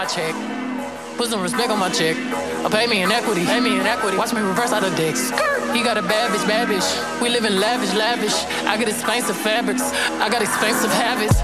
my check. Put some respect on my check. Pay me in equity, pay me in equity. Watch me reverse out of dicks. He got a bad bitch, bad bitch. We live in lavish, lavish. I got expensive fabrics, I got expensive habits.